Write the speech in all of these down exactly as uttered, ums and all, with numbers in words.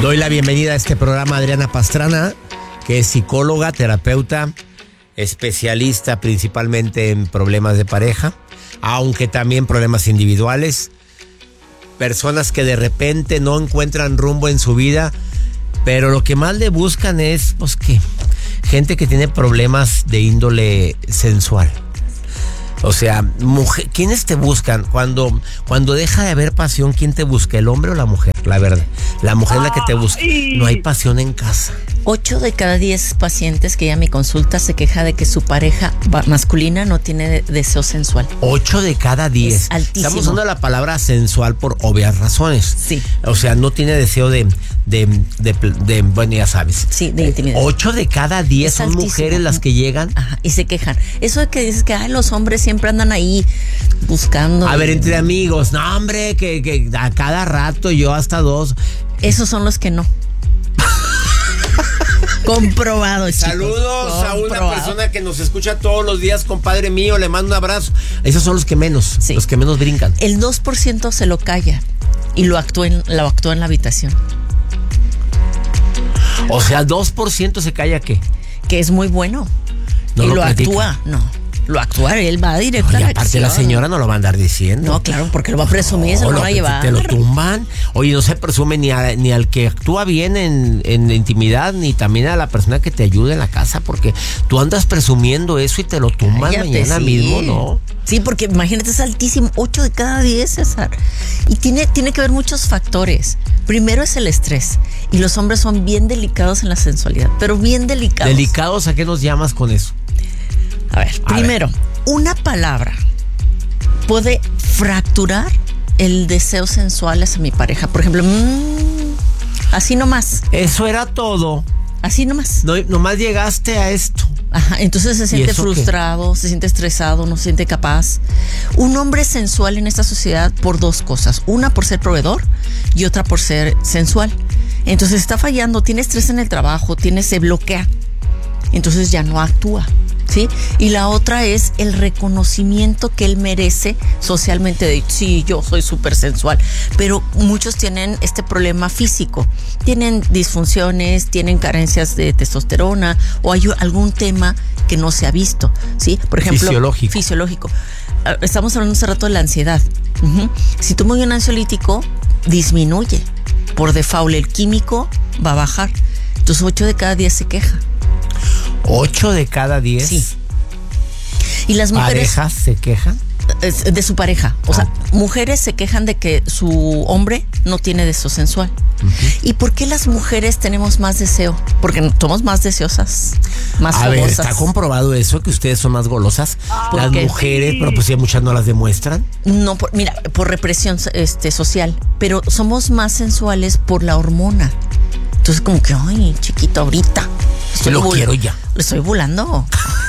Doy la bienvenida a este programa a Adriana Pastrana, que es psicóloga, terapeuta, especialista principalmente en problemas de pareja, aunque también problemas individuales. Personas que de repente no encuentran rumbo en su vida, pero lo que más le buscan es, pues, que gente que tiene problemas de índole sensual. O sea, mujer, ¿quiénes te buscan? Cuando, cuando deja de haber pasión, ¿quién te busca? ¿El hombre o la mujer? La verdad, la mujer es la que te busca. No hay pasión en casa. Ocho de cada diez pacientes que ya me consulta se queja de que su pareja masculina no tiene deseo sensual. Ocho de cada diez. Es altísimo. Estamos usando la palabra sensual por obvias razones. Sí. O sea, no tiene deseo de, de, de, de, de bueno, ya sabes. Sí, de intimidad. Ocho de cada diez Es son altísimo. Mujeres las que llegan. Ajá, y se quejan. Eso de que dices que ay, los hombres siempre andan ahí buscando. A ver, entre amigos, no, hombre, que, que a cada rato yo hasta dos. Esos son los que no. Comprobado, chicos. Saludos Comprobado. a una persona que nos escucha todos los días, compadre mío, le mando un abrazo. Esos son los que menos, Sí. los que menos brincan. El dos por ciento se lo calla y lo actúa en, lo actúa en la habitación. O sea, dos por ciento se calla, ¿qué? Que es muy bueno. No y lo lo, platica. actúa, no. Lo actúa, él va directo Oye, a la aparte acción. la señora no lo va a andar diciendo. No, claro, porque lo va a presumir, se lo No, van a que llevar. Te lo tumban. Oye, no se presume ni, a, ni al que actúa bien en, en la intimidad, ni también a la persona que te ayuda en la casa, porque tú andas presumiendo eso y te lo tumban Cállate, mañana sí. mismo, ¿no? Sí, porque imagínate, es altísimo, ocho de cada diez, César. Y tiene, tiene que ver muchos factores. Primero es el estrés. Y los hombres son bien delicados en la sensualidad, pero bien delicados. ¿Delicados a qué nos llamas con eso? A ver, A primero, ver. una palabra puede fracturar el deseo sensual hacia mi pareja. Por ejemplo, mmm, así nomás, Eso era todo. así nomás. No, nomás llegaste a esto. Ajá, entonces se siente eso qué? frustrado, se siente estresado, no se siente capaz. Un hombre sensual en esta sociedad por dos cosas. Una por ser proveedor y otra por ser sensual. Entonces está fallando, tiene estrés en el trabajo, tiene, se bloquea. Entonces ya no actúa, ¿sí? Y la otra es el reconocimiento que él merece socialmente de, sí, yo soy súper sensual. Pero muchos tienen este problema físico. Tienen disfunciones, tienen carencias de testosterona o hay algún tema que no se ha visto, ¿sí? Por ejemplo, Fisiológico. Fisiológico. Estamos hablando hace rato de la ansiedad. Uh-huh. Si tomo un ansiolítico, disminuye. Por default, el químico va a bajar. Entonces, ocho de cada diez se queja. ¿Ocho de cada diez? Sí. Y las mujeres... ¿Parejas se quejan? De su pareja. O Ah. sea, mujeres se quejan de que su hombre no tiene deseo sensual. Uh-huh. ¿Y por qué las mujeres tenemos más deseo? Porque somos más deseosas, más A famosas. ver, ¿está comprobado eso? Que ustedes son más golosas. ¿Por Las qué? mujeres, pero pues sí, muchas no las demuestran. No, por, mira, por represión este, social. Pero somos más sensuales por la hormona. Entonces, como que, ay, chiquito, ahorita. Estoy lo quiero ya. Lo estoy volando.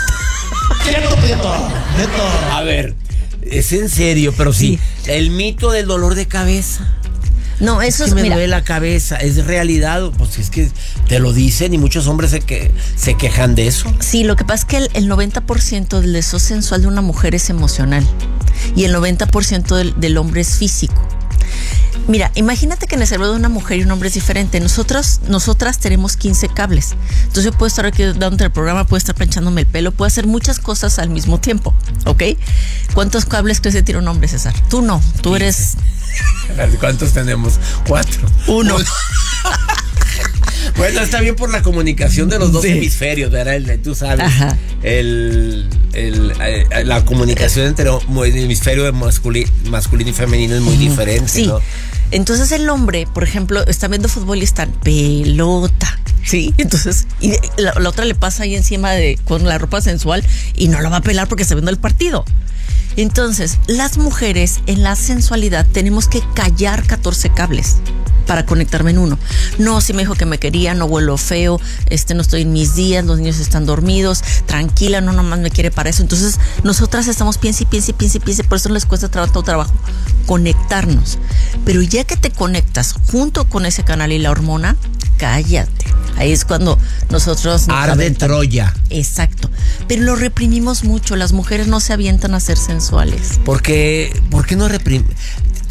A ver, es en serio, pero sí. sí. El mito del dolor de cabeza. No, eso es, es, que me mira, duele la cabeza, es realidad, pues es que te lo dicen y muchos hombres se, que, se quejan de eso. Sí, lo que pasa es que el, el noventa por ciento del deseo sensual de una mujer es emocional y el noventa por ciento del, del hombre es físico. Mira, imagínate que en el cerebro de una mujer y un hombre es diferente. Nosotros, nosotras tenemos quince cables. Entonces yo puedo estar aquí dando el programa, puedo estar planchándome el pelo, puedo hacer muchas cosas al mismo tiempo, ¿ok? ¿Cuántos cables crees que tiene un hombre, César? Tú no, tú eres... ¿Cuántos tenemos? Cuatro. Uno. Bueno, está bien por la comunicación de los dos sí. hemisferios, ¿verdad? El, tú sabes, el, el, el, la comunicación entre el hemisferio masculino, masculino y femenino es muy uh-huh. diferente, sí. ¿no? Entonces el hombre, por ejemplo, está viendo fútbol y está pelota, ¿sí? Entonces, y la, la otra le pasa ahí encima de con la ropa sensual y no lo va a pelar porque está viendo el partido. Entonces, las mujeres en la sensualidad tenemos que callar catorce cables para conectarme en uno. No, si me dijo que me quería, no huelo feo, este, no estoy en mis días, los niños están dormidos, tranquila, no nomás me quiere para eso. Entonces, nosotras estamos piense y piense y piense y piense, por eso les cuesta tanto trabajo conectarnos. Pero ya que te conectas junto con ese canal y la hormona, cállate. Ahí es cuando nosotros... Nos Arde aventamos. Troya. Exacto. Pero lo reprimimos mucho. Las mujeres no se avientan a ser sensuales. Porque, ¿por qué no reprimimos?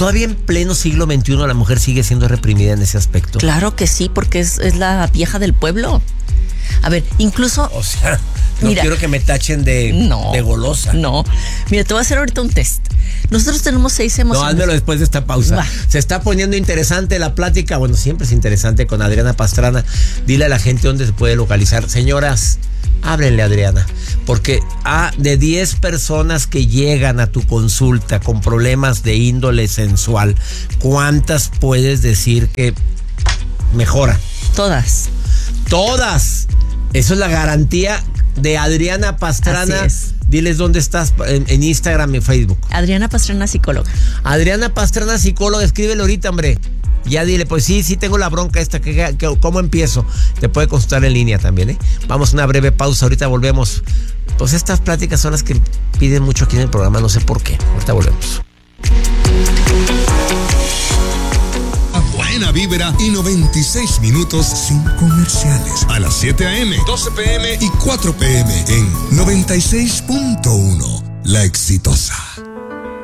Todavía en pleno siglo veintiuno la mujer sigue siendo reprimida en ese aspecto. Claro que sí, porque es, es la vieja del pueblo. A ver, incluso... O sea, no mira, quiero que me tachen de, no, de golosa. No, mira, te voy a hacer ahorita un test. Nosotros tenemos seis emociones. No, házmelo después de esta pausa. Va. Se está poniendo interesante la plática. Bueno, siempre es interesante con Adriana Pastrana. Dile a la gente dónde se puede localizar. Señoras, háblenle a Adriana. Porque a de diez personas que llegan a tu consulta con problemas de índole sensual, ¿cuántas puedes decir que mejora? Todas. Todas. Eso es la garantía de Adriana Pastrana. Diles dónde estás en, en Instagram y Facebook. Adriana Pastrana, psicóloga. Adriana Pastrana, psicóloga, escríbele ahorita, hombre. Ya dile, pues sí, sí tengo la bronca esta, que, que, ¿cómo empiezo? Te puede consultar en línea también, ¿eh? Vamos a una breve pausa, ahorita volvemos. Pues estas pláticas son las que piden mucho aquí en el programa, no sé por qué. Ahorita volvemos. Buena vibra y noventa y seis minutos sin comerciales. A las siete a.m., doce p.m. y cuatro p.m. en noventa y seis punto uno. La Exitosa.